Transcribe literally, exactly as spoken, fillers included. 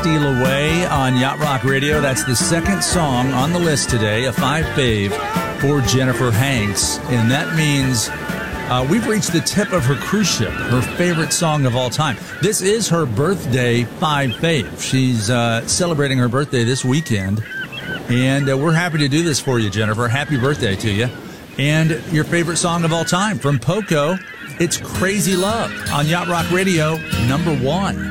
Steal Away on Yacht Rock Radio. That's the second song on the list today, a five fave for Jennifer Hanks. And that means uh, we've reached the tip of her cruise ship, her favorite song of all time. This is her birthday five fave. She's uh, celebrating her birthday this weekend. And uh, we're happy to do this for you, Jennifer. Happy birthday to you. And your favorite song of all time from Poco, it's Crazy Love on Yacht Rock Radio, number one.